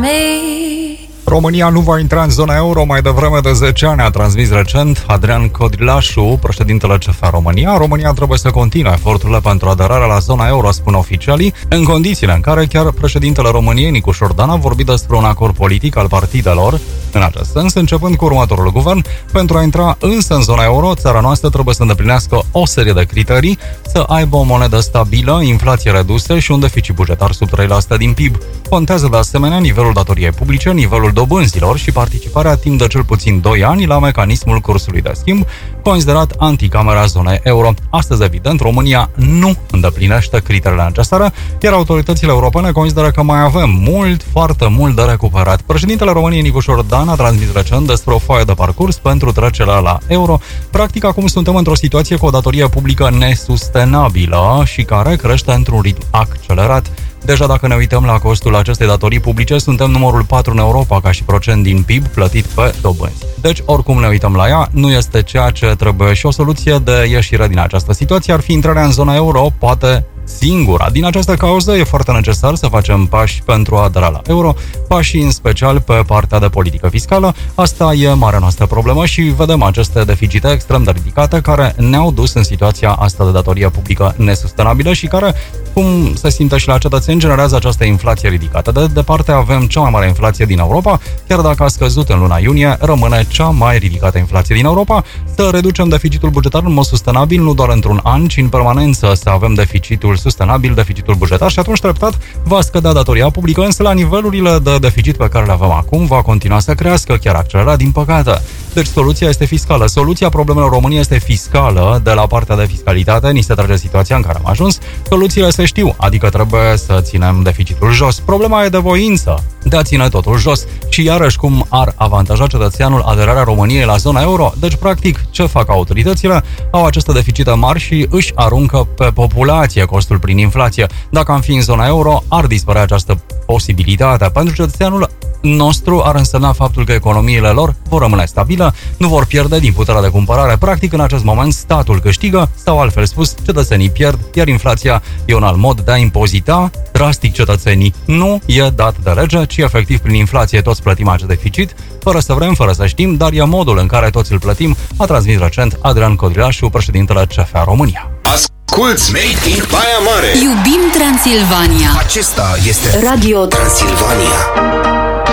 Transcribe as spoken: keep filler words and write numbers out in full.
România nu va intra în zona euro mai devreme de zece ani, a transmis recent Adrian Codrilașu, președintele C F A România. România trebuie să continue eforturile pentru aderarea la zona euro, spun oficialii, în condițiile în care chiar președintele României, Nicu Șordan, a vorbit despre un acord politic al partidelor. În acest sens, începând cu următorul guvern, pentru a intra însă în zona euro, țara noastră trebuie să îndeplinească o serie de criterii, să aibă o monedă stabilă, inflație redusă și un deficit bugetar sub trei la sută din P I B. Contează de asemenea nivelul datoriei publice, nivelul dobânzilor și participarea timp de cel puțin doi ani la mecanismul cursului de schimb, considerat anticamera zonei euro. Astăzi, evident, România nu îndeplinește criteriile necesare, iar autoritățile europene consideră că mai avem mult, foarte mult de recuperat. Președintele României, Nicu Șordan, a transmis recent despre o foaie de parcurs pentru trecerea la euro. Practic, acum suntem într-o situație cu o datorie publică nesustenabilă și care crește într-un ritm accelerat. Deja dacă ne uităm la costul acestei datorii publice, suntem numărul patru în Europa ca și procent din P I B plătit pe dobânzi. Deci, oricum ne uităm la ea, nu este ceea ce trebuie și o soluție de ieșire din această situație ar fi intrarea în zona euro, poate singura. Din această cauză e foarte necesar să facem pași pentru a adera la euro, pași în special pe partea de politică fiscală. Asta e marea noastră problemă și vedem aceste deficite extrem de ridicate care ne-au dus în situația asta de datorie publică nesustenabilă și care, cum se simte și la cetățeni, generează această inflație ridicată. De departe avem cea mai mare inflație din Europa, chiar dacă a scăzut în luna iunie, rămâne cea mai ridicată inflație din Europa. Să reducem deficitul bugetar în mod sustenabil, nu doar într-un an, ci în permanență să avem deficitul sustenabil, deficitul bugetar și atunci treptat va scădea datoria publică, însă la nivelurile de deficit pe care le avem acum va continua să crească, chiar accelerat, din păcate. Deci soluția este fiscală. Soluția problemelor României este fiscală. De la partea de fiscalitate ni se trage situația în care am ajuns. Soluțiile se știu, adică trebuie să ținem deficitul jos. Problema e de voință de a ține totul jos. Și iarăși cum ar avantaja cetățeanul aderarea României la zona euro? Deci, practic, ce fac autoritățile? Au aceste deficite mari și își aruncă pe populație costul prin inflație. Dacă am fi în zona euro, ar dispărea această posibilitate. Pentru cetățeanul nostru ar însemna faptul că economiile lor vor rămâne stabile, nu vor pierde din puterea de cumpărare. Practic, în acest moment, statul câștigă sau, altfel spus, cetățenii pierd, iar inflația e un alt mod de a impozita drastic cetățenii. Nu e dat de lege, ci efectiv prin inflație toți plătim acest deficit, fără să vrem, fără să știm, dar e modul în care toți îl plătim, a transmis recent Adrian Codrilașu, președintele C F A România. Asculți Made in Baia Mare. Iubim Transilvania. Acesta este Radio Transilvania.